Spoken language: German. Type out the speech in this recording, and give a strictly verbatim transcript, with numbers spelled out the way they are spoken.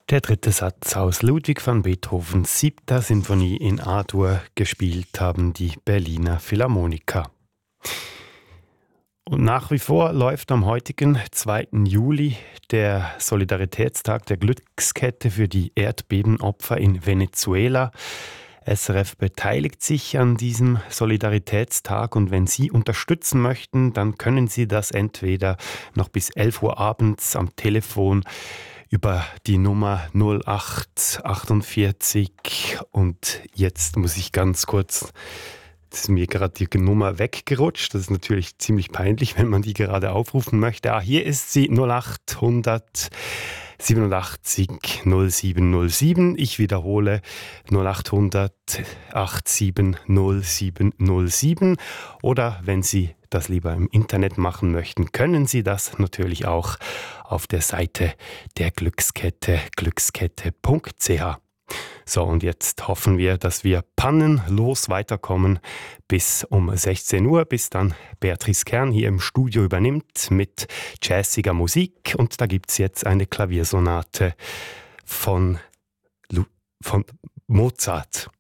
Der dritte Satz aus Ludwig van Beethovens siebter Sinfonie in A-Dur gespielt haben die Berliner Philharmoniker. Und nach wie vor läuft am heutigen zweiten Juli der Solidaritätstag der Glückskette für die Erdbebenopfer in Venezuela. S R F beteiligt sich an diesem Solidaritätstag und wenn Sie unterstützen möchten, dann können Sie das entweder noch bis elf Uhr abends am Telefon über die Nummer null acht achtundvierzig und jetzt muss ich ganz kurz, das ist mir gerade die Nummer weggerutscht, das ist natürlich ziemlich peinlich, wenn man die gerade aufrufen möchte. Ah, hier ist sie, null acht hundert siebenundachtzig null sieben null sieben. Ich wiederhole, null acht hundert siebenundachtzig null sieben null sieben. Oder wenn Sie das lieber im Internet machen möchten, können Sie das natürlich auch auf der Seite der Glückskette, glückskette punkt c h. So, und jetzt hoffen wir, dass wir pannenlos weiterkommen bis um sechzehn Uhr, bis dann Beatrice Kern hier im Studio übernimmt mit jazziger Musik. Und da gibt es jetzt eine Klaviersonate von, Lu- von Mozart.